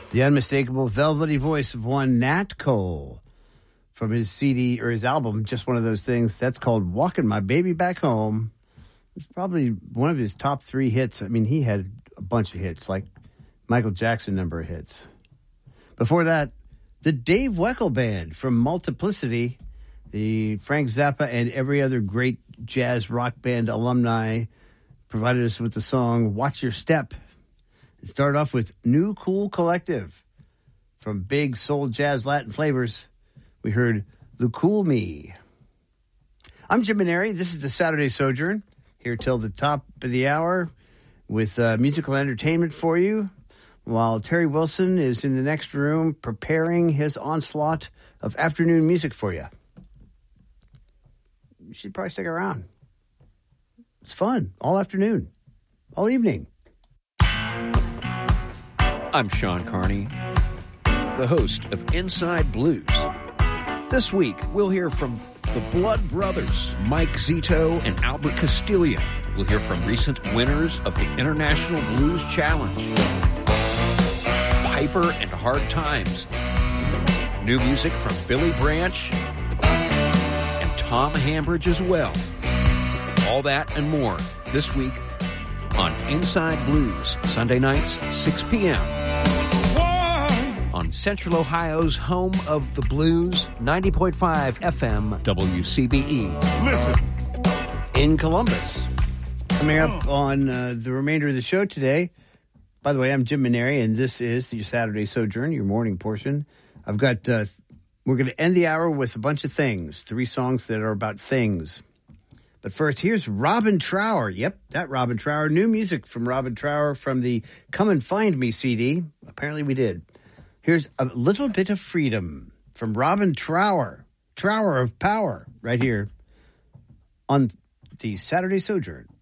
The unmistakable velvety voice of one Nat Cole from his CD or his album, Just One of Those Things. That's called Walking My Baby Back Home. It's probably one of his top 3 hits. I mean, he had a bunch of hits, like Michael Jackson number of hits. Before that, the Dave Weckl Band from Multiplicity, the Frank Zappa and every other great jazz rock band alumni, provided us with the song Watch Your Step. It started off with New Cool Collective. From big soul jazz Latin flavors, we heard Lucool Me. I'm Jim Maneri. This is the Saturday Sojourn, here till the top of the hour with musical entertainment for you, while Terry Wilson is in the next room preparing his onslaught of afternoon music for you. You should probably stick around. It's fun all afternoon, all evening. I'm Sean Carney, the host of Inside Blues. This week, we'll hear from the Blood Brothers, Mike Zito and Albert Castillo. We'll hear from recent winners of the International Blues Challenge, Piper and Hard Times, new music from Billy Branch and Tom Hambridge as well. All that and more this week on Inside Blues, Sunday nights, 6 p.m. on Central Ohio's home of the blues, 90.5 FM WCBE. Listen. In Columbus. Coming up on the remainder of the show today. By the way, I'm Jim Maneri, and this is your Saturday Sojourn, your morning portion. I've got, we're going to end the hour with a bunch of things, 3 songs that are about things. But first, here's Robin Trower. Yep, that Robin Trower. New music from Robin Trower from the Come and Find Me CD. Apparently we did. Here's A Little Bit of Freedom from Robin Trower. Trower of Power, right here on the Saturday Sojourn.